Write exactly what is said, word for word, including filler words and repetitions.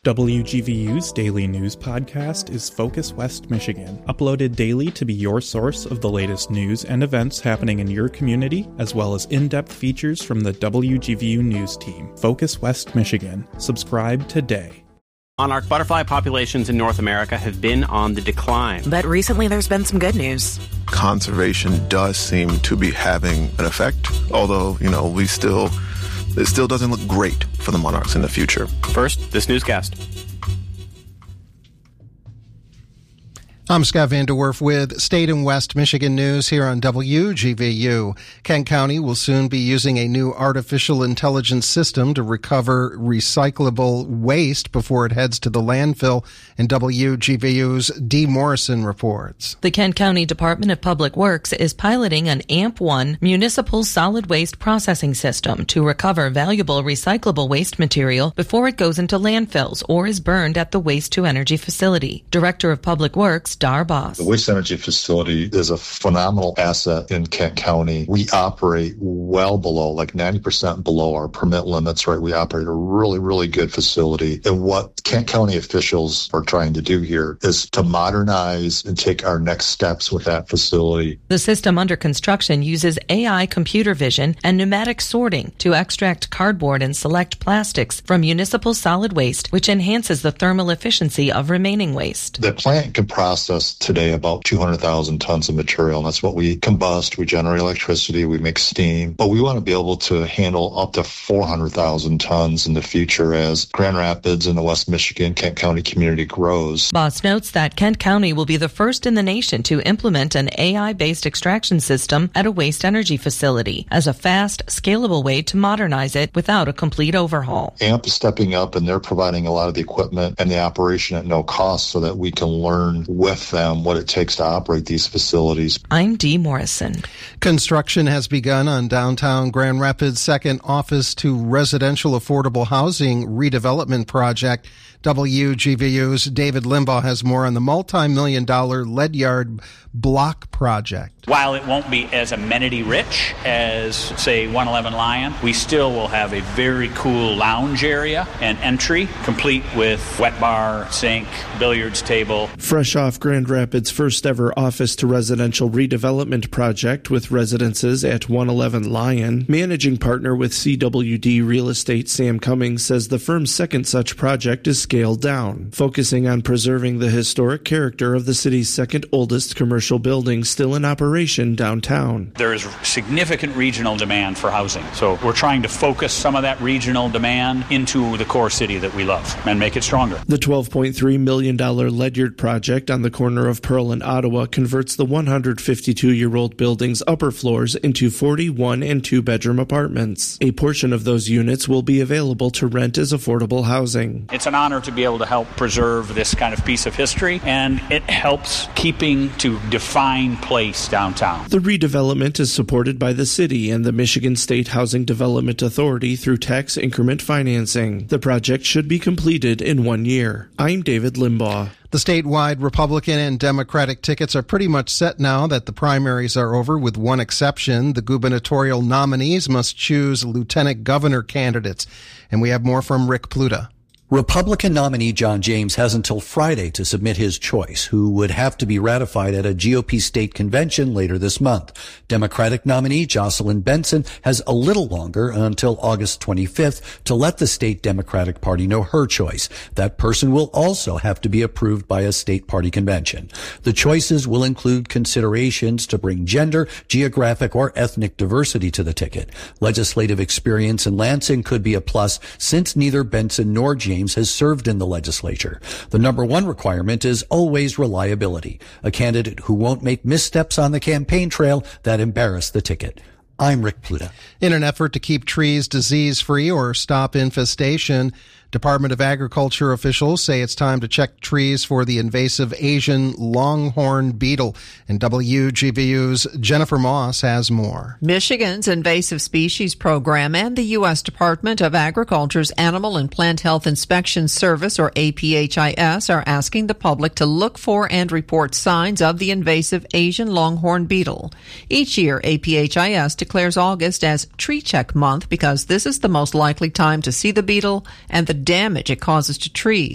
W G V U's daily news podcast is Focus West Michigan, uploaded daily to be your source of the latest news and events happening in your community, as well as in-depth features from the W G V U news team. Focus West Michigan. Subscribe today. Monarch butterfly populations in North America have been on the decline. But recently there's been some good news. Conservation does seem to be having an effect, although, you know, we still, it still doesn't look great for the monarchs in the future. First, this newscast. I'm Scott Vanderwerf with State and West Michigan News here on W G V U. Kent County will soon be using a new artificial intelligence system to recover recyclable waste before it heads to the landfill, and W G V U's Dee Morrison reports. The Kent County Department of Public Works is piloting an A M P one municipal solid waste processing system to recover valuable recyclable waste material before it goes into landfills or is burned at the waste-to-energy facility. Director of Public Works, Dar Boss. The waste energy facility is a phenomenal asset in Kent County. We operate well below, like ninety percent below our permit limits, right? We operate a really, really good facility. And what Kent County officials are trying to do here is to modernize and take our next steps with that facility. The system under construction uses A I computer vision and pneumatic sorting to extract cardboard and select plastics from municipal solid waste, which enhances the thermal efficiency of remaining waste. The plant can process today about two hundred thousand tons of material, and that's what we combust. We generate electricity, we make steam, but we want to be able to handle up to four hundred thousand tons in the future as Grand Rapids and the West Michigan Kent County community grows. Boss notes that Kent County will be the first in the nation to implement an A I-based extraction system at a waste-energy facility as a fast, scalable way to modernize it without a complete overhaul. A M P is stepping up, and they're providing a lot of the equipment and the operation at no cost so that we can learn with them what it takes to operate these facilities. I'm Dee Morrison. Construction has begun on downtown Grand Rapids' second office to residential affordable housing redevelopment project. W G V U's David Limbaugh has more on the multi-million dollar Ledyard block project. While it won't be as amenity-rich as, say, one eleven Lion, we still will have a very cool lounge area and entry, complete with wet bar, sink, billiards table. Fresh off Grand Rapids' first-ever office-to-residential redevelopment project with residences at one eleven Lion, managing partner with C W D Real Estate Sam Cummings says the firm's second such project is scaled down, focusing on preserving the historic character of the city's second oldest commercial building still in operation downtown. There is significant regional demand for housing, so we're trying to focus some of that regional demand into the core city that we love and make it stronger. The twelve point three million dollars Ledyard project on the corner of Pearl and Ottawa converts the one hundred fifty-two-year-old building's upper floors into forty-one and two-bedroom apartments. A portion of those units will be available to rent as affordable housing. It's an honor to be able to help preserve this kind of piece of history, and it helps keeping to define place downtown. The redevelopment is supported by the city and the Michigan State Housing Development Authority through tax increment financing. The project should be completed in one year. I'm David Limbaugh. The statewide Republican and Democratic tickets are pretty much set now that the primaries are over, with one exception. The gubernatorial nominees must choose lieutenant governor candidates. And we have more from Rick Pluta. Republican nominee John James has until Friday to submit his choice, who would have to be ratified at a G O P state convention later this month. Democratic nominee Jocelyn Benson has a little longer, until August twenty-fifth, to let the state Democratic Party know her choice. That person will also have to be approved by a state party convention. The choices will include considerations to bring gender, geographic, or ethnic diversity to the ticket. Legislative experience in Lansing could be a plus, since neither Benson nor James has served in the legislature. The number one requirement is always reliability, a candidate who won't make missteps on the campaign trail that embarrass the ticket. I'm Rick Pluta. In an effort to keep trees disease-free or stop infestation, Department of Agriculture officials say it's time to check trees for the invasive Asian longhorn beetle. And W G V U's Jennifer Moss has more. Michigan's Invasive Species Program and the U S Department of Agriculture's Animal and Plant Health Inspection Service, or A P H I S, are asking the public to look for and report signs of the invasive Asian longhorn beetle. Each year, A P H I S declares August as Tree Check Month because this is the most likely time to see the beetle and the damage it causes to trees.